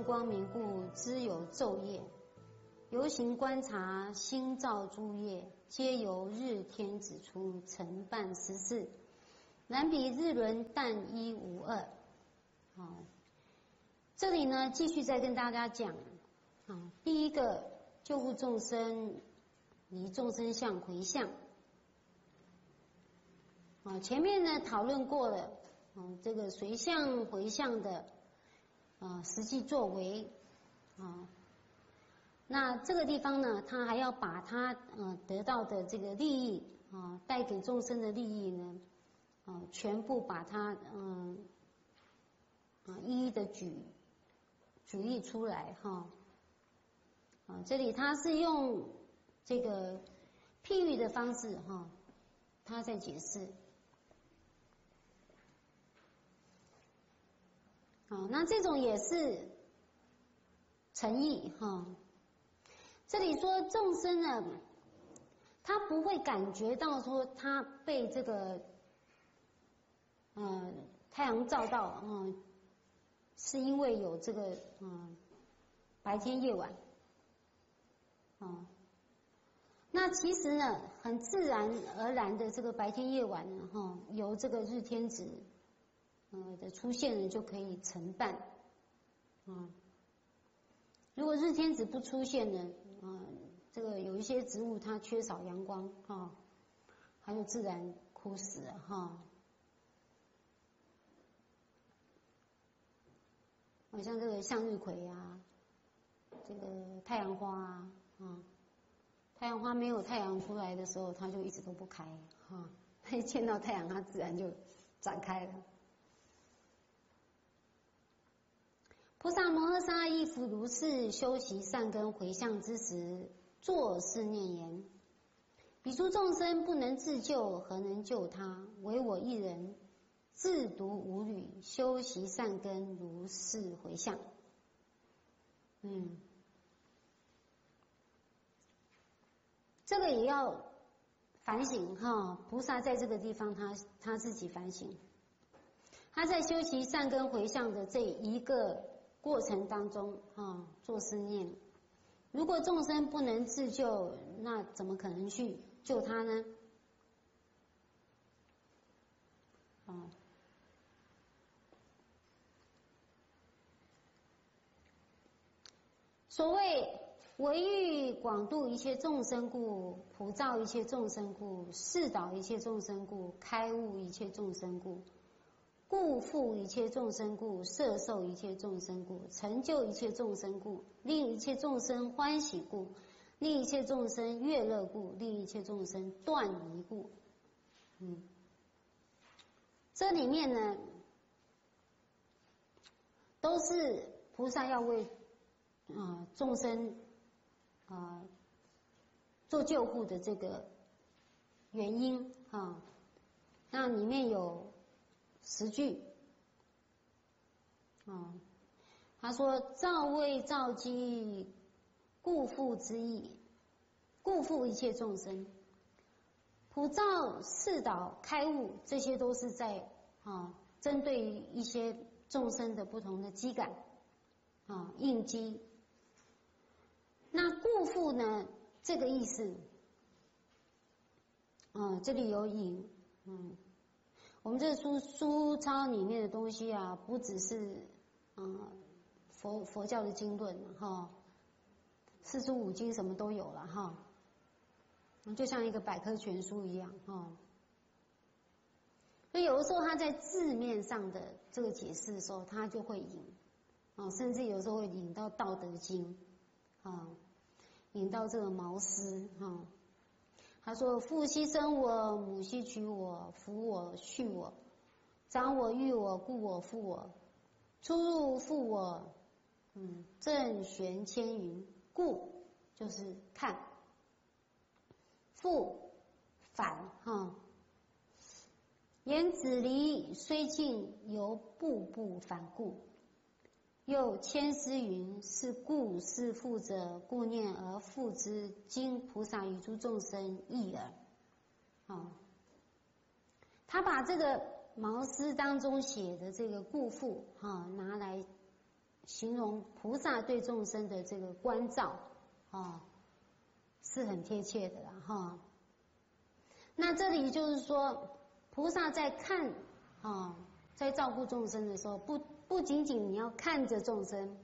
生光明故，知有昼夜。游行观察，心照诸业，皆由日天指出，承办实事。然彼日轮但一无二。好，这里呢，继续再跟大家讲。第一个救护众生，离众生相回向。前面呢讨论过了，这个随向回向的实际作为，那这个地方呢，他还要把他得到的这个利益带给众生的利益呢，全部把它一一的举例出来哈。这里他是用这个譬喻的方式哈，他在解释。那这种也是诚意哈。这里说众生呢，他不会感觉到说他被这个太阳照到是因为有这个白天夜晚那其实呢，很自然而然的这个白天夜晚呢由这个日天子的出现呢就可以承办如果日天子不出现呢这个有一些植物它缺少阳光它就自然枯死了像这个向日葵啊，这个太阳花太阳花没有太阳出来的时候，它就一直都不开它一见到太阳，它自然就展开了。菩萨摩诃萨亦复如是，修习善根回向之时，作是念言：彼诸众生不能自救，何能救他？唯我一人，自独无虑，修习善根，如是回向。这个也要反省菩萨在这个地方他自己反省，他在修习善根回向的这一个过程当中做思念，如果众生不能自救，那怎么可能去救他呢？所谓唯欲广度一切众生故，普照一切众生故，示导一切众生故，开悟一切众生故，故复一切众生故，摄受一切众生故，成就一切众生故，令一切众生欢喜故，令一切众生悦乐故，令一切众生断疑故。这里面呢，都是菩萨要为众生做救护的这个原因那里面有10句他说：照为照机，故复之意，故复一切众生，普照示导开悟，这些都是在针对于一些众生的不同的机感应机。那故复呢，这个意思这里有引我们这书抄里面的东西不只是佛教的经论45经什么都有了就像一个百科全书一样所以有的时候他在字面上的这个解释的时候，他就会引甚至有时候会引到道德经引到这个毛诗他说：父兮生我，母兮取我，抚我，畜我，长我，育我，故我，复我，出入复我，正玄千云。故就是看，复反言子离虽近，犹步步反顾。又千师云：是故是复者，故念而复之，今菩萨与诸众生异耳。他把这个毛诗当中写的这个故复拿来形容菩萨对众生的这个关照是很贴切的啦哈。那这里就是说，菩萨在看在照顾众生的时候，不仅仅你要看着众生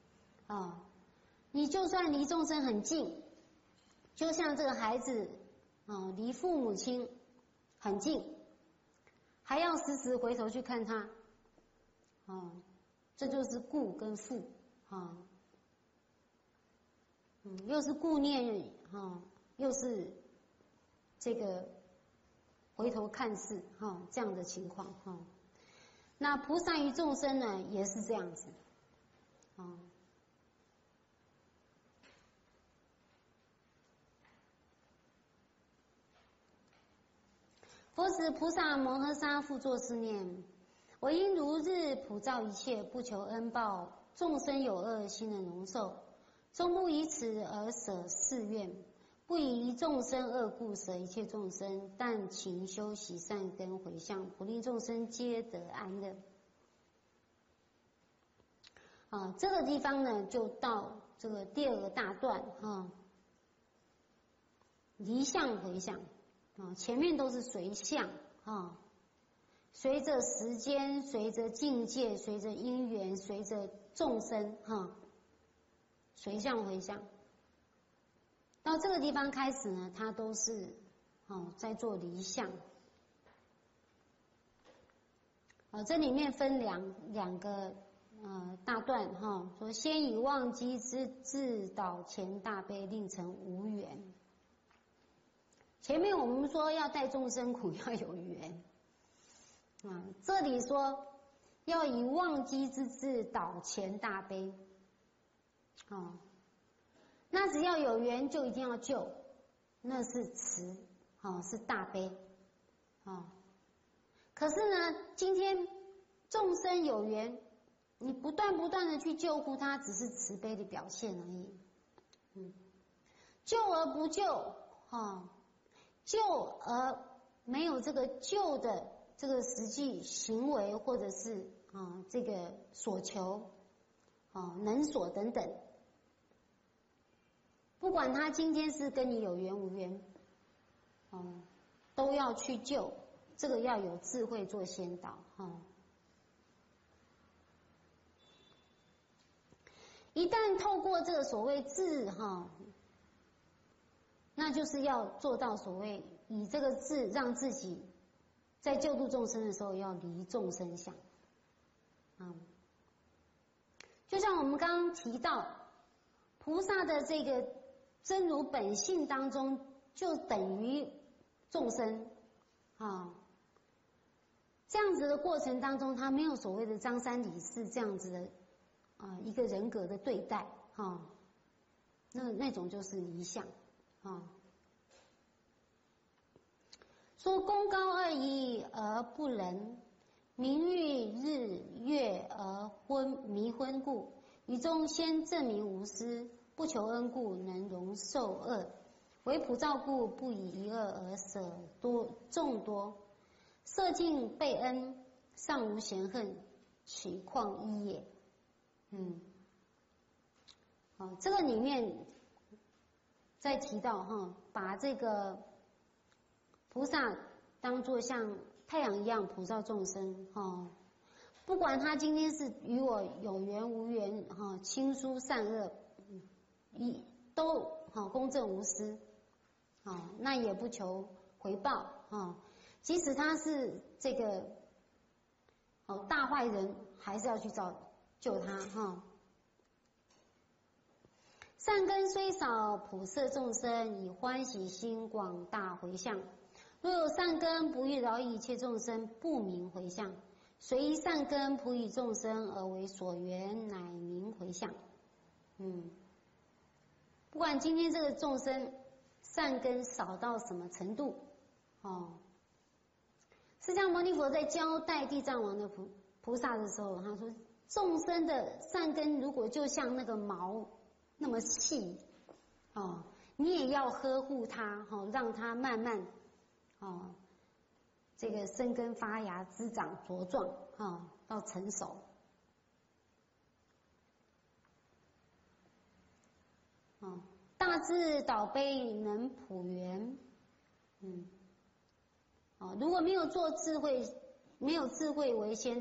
你就算离众生很近，就像这个孩子离父母亲很近，还要时时回头去看他这就是顾跟负又是顾念又是这个回头看事这样的情况那菩萨于众生呢也是这样子佛使菩萨摩诃萨复作是念：我因如日普照一切，不求恩报，众生有恶，心能容受，终不以此而舍誓愿，不以众生恶故舍一切众生，但勤修习善根回向，普令众生皆得安乐。这个地方呢，就到这个第二个大段离相回向前面都是随相随着时间，随着境界，随着因缘，随着众生随相回向。到这个地方开始呢，它都是在做离相。这里面分两个大段说先以忘机之自导前大悲，令成无缘。前面我们说要带众生苦要有缘这里说要以忘机之智导前大悲那只要有缘就一定要救，那是慈是大悲可是呢，今天众生有缘，你不断的去救护他，只是慈悲的表现而已救而不救救而没有这个救的这个实际行为，或者是这个所求能所等等，不管他今天是跟你有缘无缘都要去救，这个要有智慧做先导一旦透过这个所谓智那就是要做到所谓以这个智让自己在救度众生的时候要离众生相就像我们刚刚提到，菩萨的这个真如本性当中就等于众生这样子的过程当中，他没有所谓的张三李四这样子的一个人格的对待那种就是离相说功高二一而不能，名誉日月而迷昏故，于中先证明无私，不求恩故能容受恶，为普照故不以一恶而舍众多，色尽被恩，尚无嫌恨，取况一也。这个里面再提到把这个菩萨当作像太阳一样普照众生不管他今天是与我有缘无缘亲疏善恶都公正无私那也不求回报即使他是这个大坏人，还是要去救他善根虽少，普摄众生，以欢喜心广大回向。若有善根，不欲饶益一切众生，不名回向；随依善根，普以众生而为所缘，乃名回向。不管今天这个众生善根少到什么程度释迦牟尼佛在交代地藏王的菩萨的时候，他说众生的善根如果就像那个毛那么细你也要呵护它让它慢慢这个生根发芽滋长茁壮到成熟。 啊，大智导悲能普圆，如果没有做智慧，没有智慧为先。